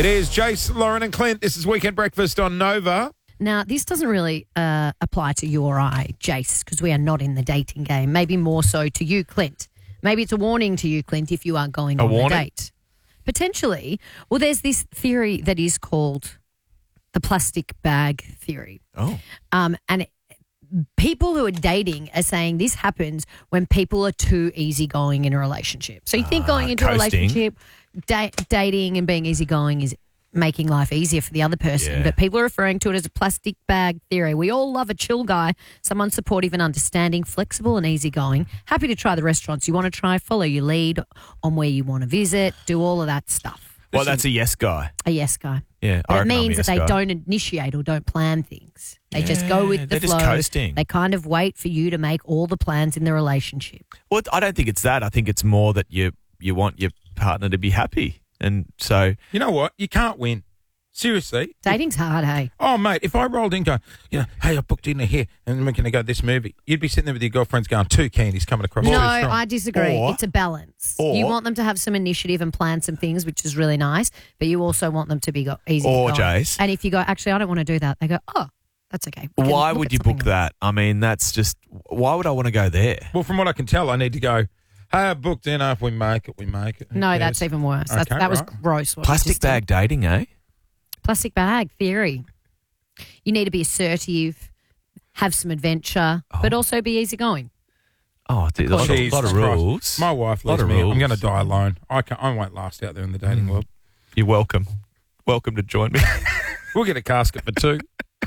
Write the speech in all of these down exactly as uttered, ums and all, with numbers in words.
It is Jace, Lauren and Clint. This is Weekend Breakfast on Nova. Now, this doesn't really uh, apply to you or I, Jace, because we are not in the dating game. Maybe more so to you, Clint. Maybe it's a warning to you, Clint, if you are going A on warning? a date. Potentially. Well, there's this theory that is called the plastic bag theory. Oh. Um, and it, people who are dating are saying this happens when people are too easygoing in a relationship. So you think going into a coasting. relationship, da- dating and being easygoing is making life easier for the other person. Yeah. But people are referring to it as a plastic bag theory. We all love a chill guy, someone supportive and understanding, flexible and easygoing. Happy to try the restaurants you want to try, follow your lead on where you want to visit, do all of that stuff. Well, that's a yes guy. A yes guy. Yeah, But I it reckon I'm a means yes that they guy. don't initiate or don't plan things. They just go with the they're just flow. coasting. They kind of wait for you to make all the plans in the relationship. Well, I don't think it's that. I think it's more that you you want your partner to be happy, and so You know what? You can't win. Seriously. Dating's hard, hey? Oh, mate, if I rolled in going, you know, hey, I booked dinner here and we're going to go to this movie, you'd be sitting there with your girlfriends going, too keen, he's coming across No, too strong. I disagree. Or- it's a balance. or- you want them to have some initiative and plan some things, which is really nice, but you also want them to be go- easy. Or, going. Jace. And if you go, actually, I don't want to do that, they go, oh, that's okay. We can why look would at you something book else. that? I mean, that's just why would I want to go there? Well, from what I can tell, I need to go, hey, I booked dinner. If we make it, we make it. Who No, cares? that's even worse. That's, Okay, that was right. gross. What you Plastic just did. bag dating, eh? Plastic bag theory. You need to be assertive, have some adventure, but also be easygoing. Oh, dude, a lot, of, Jesus lot of Christ. rules. My wife Lot leaves of me. I'm rules. going to die alone. I can't, I won't last out there in the dating world. You're welcome. Welcome to join me. We'll get a casket for two.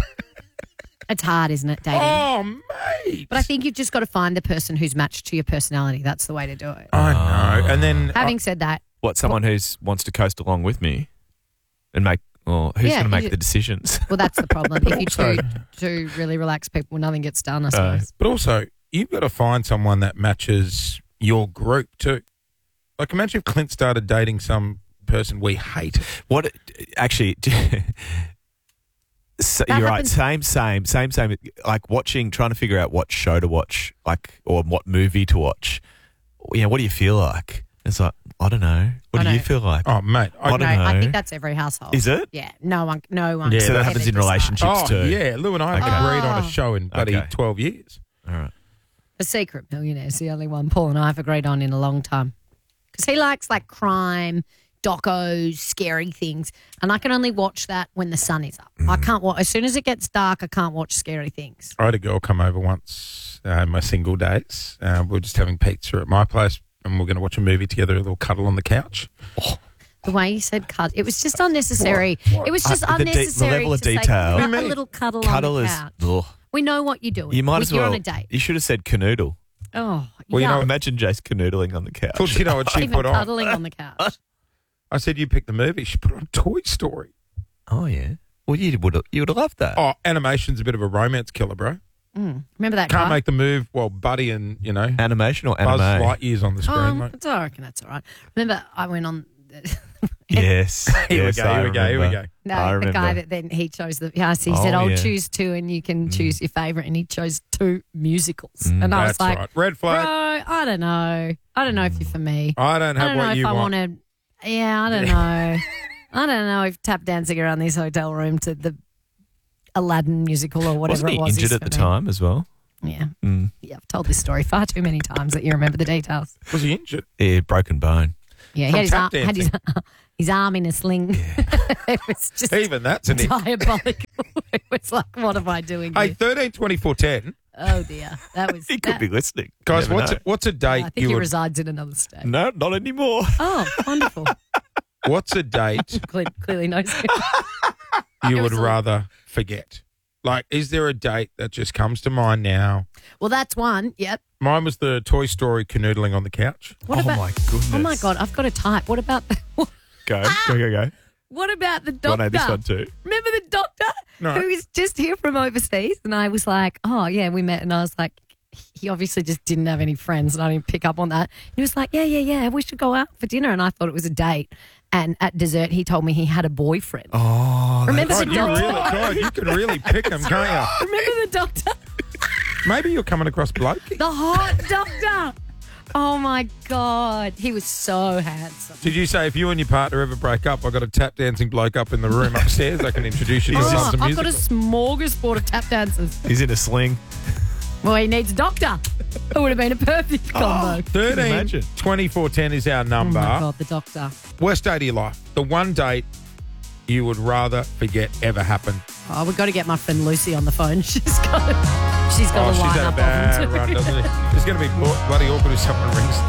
It's hard, isn't it, dating? Oh, mate. But I think you've just got to find the person who's matched to your personality. That's the way to do it. I know. And then Having said that, What, someone who's wants to coast along with me and make, well, who's Yeah, going to make you- the decisions? well, that's the problem. If you Also- two, two really relaxed people, nothing gets done, I Uh, suppose. But also, you've got to find someone that matches your group too. Like, imagine if Clint started dating some person we hate. What, actually, so, That you're happens- right. Same, same, same, same. Like watching, trying to figure out what show to watch, like, or what movie to watch. You know, what do you feel like? It's like, I don't know. What I do you know. feel like? Oh, mate. I don't no, know. I think that's every household. Is it? Yeah. No one. No one. Yeah, So that that's- happens in ever decide. relationships oh, too. yeah. Lou and I Okay. have agreed on Oh. a show in bloody Okay. twelve years. All right. The Secret Millionaire is the only one Paul and I have agreed on in a long time. Because he likes like crime, docos, scary things. And I can only watch that when the sun is up. I can't watch, as soon as it gets dark, I can't watch scary things. I had a girl come over once uh, in my single days. Uh, we were just having pizza at my place and we're going to watch a movie together, a little cuddle on the couch. The way you said cut, it was just unnecessary. What? What? It was just Uh, the de- the unnecessary. level of to say, detail. "Have You a mean- little cuddle, Cuddle on the is. couch. Ugh. We know what you're doing. You might We- as You're well. on a date. You should have said canoodle. Oh, Well, you yeah. know- Imagine Jace canoodling on the couch. Well, do you know what she Even put on? cuddling on the couch. I said, you pick the movie. She put on Toy Story. Oh yeah. Well, you would you would have loved that. Oh, animation's a bit of a romance killer, bro. Mm. Remember that Can't guy? make the move while Buddy and, you know, Animation or Buzz anime? Lightyear's on the screen, Oh, mate. it's, I reckon that's all right. Remember, I went on. The, Yes. Here yes, we go, I here we go, here we remember. go. I no, the guy remember. that then he chose the. Yes, he Oh, said, "I'll yeah. choose two, and you can choose your favorite." And he chose two musicals, Mm, and I was That's like, right. Red "Bro, flag. I don't know. I don't know if you're for me. I don't I have don't know what if you I want. want to. Yeah, I don't know. I don't know if tap dancing around this hotel room to the Aladdin musical or whatever Wasn't he it was. injured is at for the me. time as well? Yeah, Mm. yeah. I've told this story far too many times that you remember the details. Was he injured? Yeah, broken bone. Yeah, he From had his, tap ar- had his, his arm in a sling. It was just Even that's an injury. diabolical. It was like, what am I doing Hey, here? thirteen twenty-four ten. Oh, dear. That was. He could that- be listening. Guys, Never what's know. a, what's a date I think you he would resides in another state. No, not anymore. Oh, wonderful. what's a date Clint clearly knows him. you It would was a- rather forget? Like, is there a date that just comes to mind now? Well, that's one. Yep. Mine was the Toy Story canoodling on the couch. What oh about? my goodness. Oh my God, I've got to type. What about the? Go, go, go, go. What about the Go on, doctor? no, this one too. Remember the doctor No. who is just here from overseas? And I was like, oh yeah, we met, and I was like, he obviously just didn't have any friends, and I didn't pick up on that. And he was like, yeah, yeah, yeah, we should go out for dinner, and I thought it was a date. And at dessert, he told me he had a boyfriend. Oh, Remember God, the you doctor? really, God, you can really pick them, can't Remember the doctor? you? Maybe you're coming across blokey. The hot doctor Oh my God. He was so handsome. Did you say if you and your partner ever break up, I got a tap dancing bloke up in the room upstairs? I can introduce you to Oh, some I've music. got a smorgasbord of tap dancers. He's in a sling. Well, he needs a doctor. It would have been a perfect combo. thirteen Imagine. twenty-four ten is our Oh number. my God, the doctor. Worst day of your life. The one date you would rather forget ever happened. Oh, we've got to get my friend Lucy on the phone. She's got, she's got Oh, a she's line had a up bad of them too. run, doesn't it? It's going to be bloody awkward if someone rings